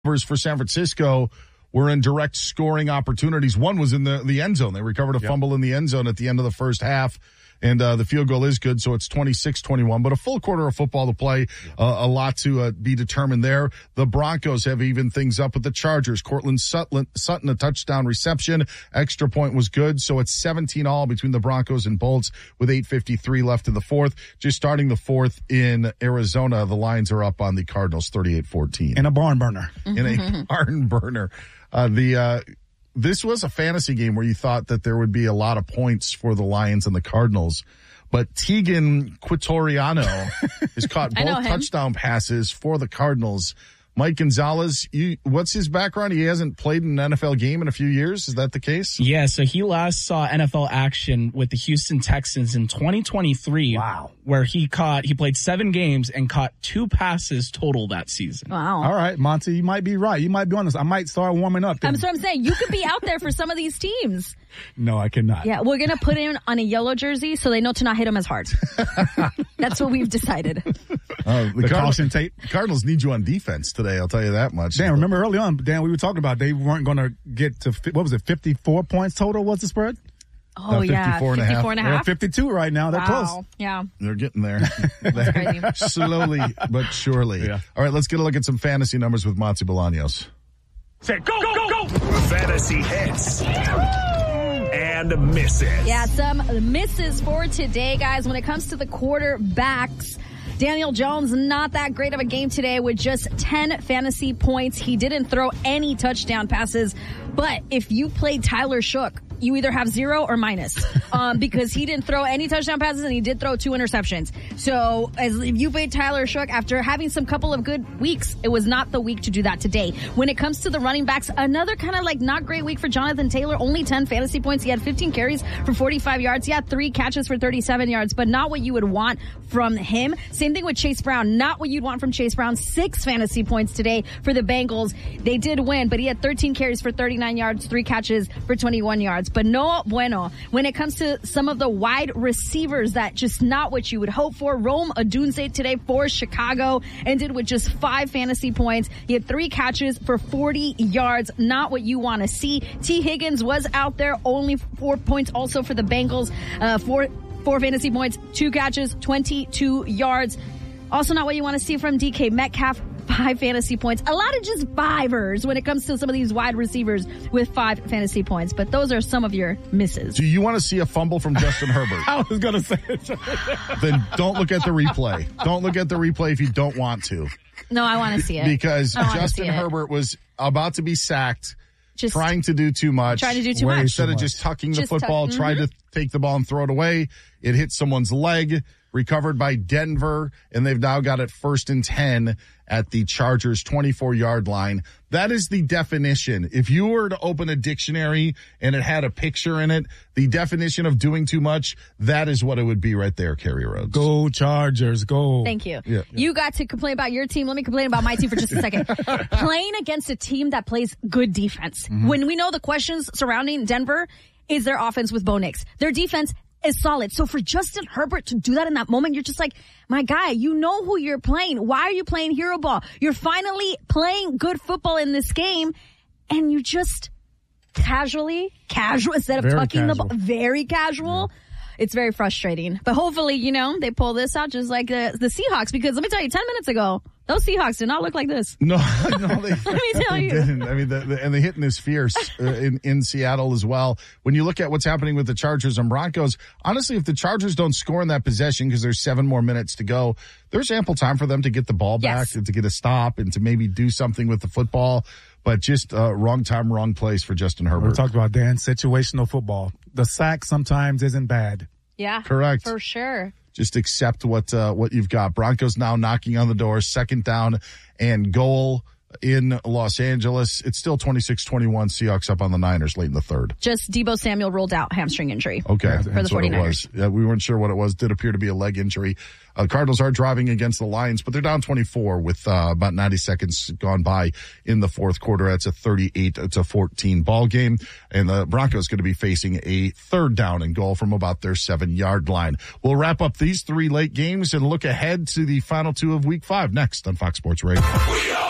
for San Francisco were in direct scoring opportunities. One was in the end zone. They recovered a fumble in the end zone at the end of the first half, and the field goal is good, so it's 26-21. But a full quarter of football to play, a lot to be determined there. The Broncos have evened things up with the Chargers. Cortland Sutton, a touchdown reception. Extra point was good, so it's 17-all between the Broncos and Bolts with 8:53 left in the fourth. Just starting the fourth in Arizona, the Lions are up on the Cardinals 38-14. In a barn burner. In a barn burner. This was a fantasy game where you thought that there would be a lot of points for the Lions and the Cardinals, but Tegan Quitoriano has caught both touchdown passes for the Cardinals. Mike Gonzalez, what's his background? He hasn't played in an NFL game in a few years. Is that the case? Yeah, so he last saw NFL action with the Houston Texans in 2023. Wow. Where he played 7 games and caught 2 passes total that season. Wow. All right, Monty, you might be right. You might be honest. I might start warming up then. That's what I'm saying. You could be out there for some of these teams. No, I cannot. Yeah, we're going to put him on a yellow jersey so they know to not hit him as hard. That's what we've decided. The caution tape. Cardinals need you on defense today, I'll tell you that much. Dan, remember early on, Dan, we were talking about they weren't going to get to, 54 points total was the spread? Oh, 54 and a half. They're 52 right now. They're close. Yeah. They're getting there. Slowly but surely. Yeah. All right, let's get a look at some fantasy numbers with Monty Bolaños. Say go, go, go, go! Fantasy hits. And misses. Yeah, some misses for today, guys. When it comes to the quarterbacks, Daniel Jones, not that great of a game today with just 10 fantasy points. He didn't throw any touchdown passes. But if you played Tyler Shook, you either have 0 or minus because he didn't throw any touchdown passes and he did throw 2 interceptions. So if you played Tyler Shook after having some couple of good weeks, it was not the week to do that today. When it comes to the running backs, another kind of like not great week for Jonathan Taylor. Only 10 fantasy points. He had 15 carries for 45 yards. He had 3 catches for 37 yards, but not what you would want from him. Same thing with Chase Brown. Not what you'd want from Chase Brown. 6 fantasy points today for the Bengals. They did win, but he had 13 carries for 39 yards, 3 catches for 21 yards. But no bueno. When it comes to some of the wide receivers, that just not what you would hope for. Rome Odunze today for Chicago ended with just 5 fantasy points. He had 3 catches for 40 yards. Not what you want to see. T. Higgins was out there, only 4 points also for the Bengals. 4 fantasy points, 2 catches, 22 yards. Also not what you want to see from DK Metcalf. 5 fantasy points. A lot of just fivers when it comes to some of these wide receivers with 5 fantasy points. But those are some of your misses. Do you want to see a fumble from Justin Herbert? I was going to say it. Then don't look at the replay. Don't look at the replay if you don't want to. No, I want to see it. Because Justin Herbert was about to be sacked, trying to do too much. Instead of just tucking the football, tried to take the ball and throw it away. It hit someone's leg, recovered by Denver, and they've now got it 1st and 10 at the Chargers' 24-yard line. That is the definition. If you were to open a dictionary and it had a picture in it, the definition of doing too much, that is what it would be right there, Carrie Rhodes. Go Chargers, go. Thank you. Yeah. You got to complain about your team. Let me complain about my team for just a second. Playing against a team that plays good defense. Mm-hmm. When we know the questions surrounding Denver is their offense with Bo Nix. Their defense is solid. So for Justin Herbert to do that in that moment, you're just like, my guy, you know who you're playing. Why are you playing hero ball? You're finally playing good football in this game, and you just casual instead of tucking the ball. Very casual. Yeah. It's very frustrating. But hopefully, they pull this out just like the Seahawks, because let me tell you, 10 minutes ago, those Seahawks did not look like this. No, they let me tell you. Didn't. I mean, and the hitting is fierce in Seattle as well. When you look at what's happening with the Chargers and Broncos, honestly, if the Chargers don't score in that possession because there's 7 more minutes to go, there's ample time for them to get the ball back and to get a stop and to maybe do something with the football. But just wrong time, wrong place for Justin Herbert. We talked about, Dan, situational football. The sack sometimes isn't bad. Yeah. Correct. For sure. Just accept what you've got. Broncos now knocking on the door, 2nd down and goal in Los Angeles. It's still 26-21, Seahawks up on the Niners late in the 3rd. Just Deebo Samuel ruled out hamstring injury. Okay. For the 49ers. What it was. Yeah, we weren't sure what it was. Did appear to be a leg injury. Cardinals are driving against the Lions, but they're down 24 with about 90 seconds gone by in the 4th quarter. That's a 38-14 ball game, and the Broncos going to be facing a 3rd down and goal from about their 7-yard line. We'll wrap up these 3 late games and look ahead to the final 2 of Week 5 next on Fox Sports Radio.